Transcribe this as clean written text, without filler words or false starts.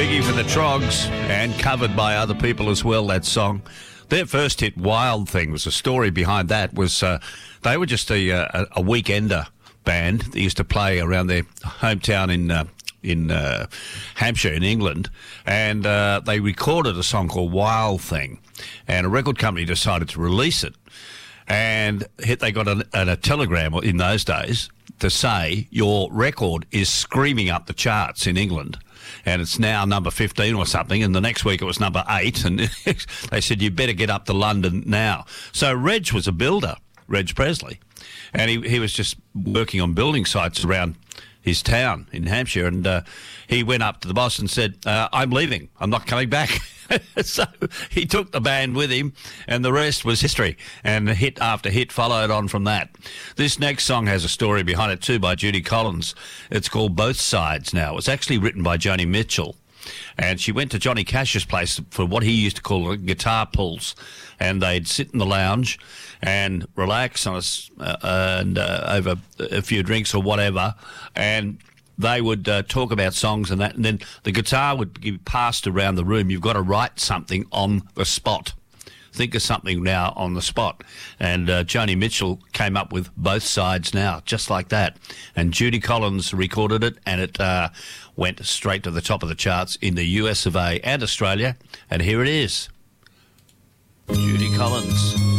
Biggie for the Trogs, and covered by other people as well, that song. Their first hit, Wild Thing, was a story behind that. Was they were just a weekender band that used to play around their hometown in Hampshire in England, and they recorded a song called Wild Thing, and a record company decided to release it, and they got a telegram in those days to say your record is screaming up the charts in England, and it's now number 15 or something, and the next week it was number 8, and they said you better get up to London now. So Reg was a builder, Reg Presley, and he was just working on building sites around his town in Hampshire, and he went up to the boss and said, I'm leaving, I'm not coming back. So he took the band with him, and the rest was history, and hit after hit followed on from that. This next song has a story behind it too, by Judy Collins. It's called Both Sides Now. It was actually written by Joni Mitchell, and she went to Johnny Cash's place for what he used to call guitar pulls, and they'd sit in the lounge and relax on and over a few drinks or whatever, and they would talk about songs and that, and then the guitar would be passed around the room. You've got to write something on the spot. Think of something now on the spot. And Joni Mitchell came up with Both Sides Now, just like that. And Judy Collins recorded it, and it went straight to the top of the charts in the US of A and Australia. And here it is. Judy Collins.